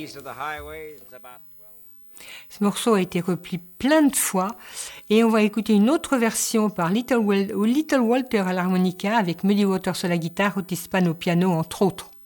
Ce morceau a été repris plein de fois et on va écouter une autre version par Little Walter à l'harmonica avec Muddy Waters à la guitare, Otis Spann au piano entre autres.